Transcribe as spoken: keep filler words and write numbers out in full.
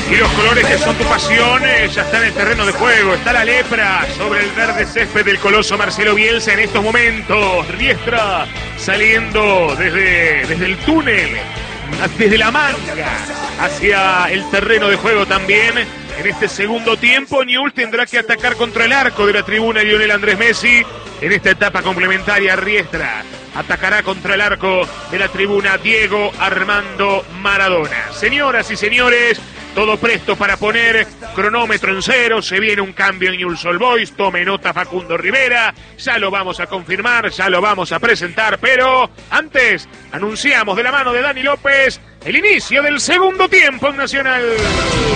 Y los colores que son tu pasión eh, ya están en el terreno de juego. Está la lepra sobre el verde césped del coloso Marcelo Bielsa en estos momentos. Riestra saliendo desde, desde el túnel, desde la manga, hacia el terreno de juego también. En este segundo tiempo, Newell's tendrá que atacar contra el arco de la tribuna Lionel Andrés Messi. En esta etapa complementaria, Riestra atacará contra el arco de la tribuna Diego Armando Maradona. Señoras y señores, todo presto para poner cronómetro en cero. Se viene un cambio en Newell's Old Boys. Tome nota Facundo Rivera. Ya lo vamos a confirmar, ya lo vamos a presentar. Pero antes, anunciamos de la mano de Dani López el inicio del segundo tiempo en Nacional.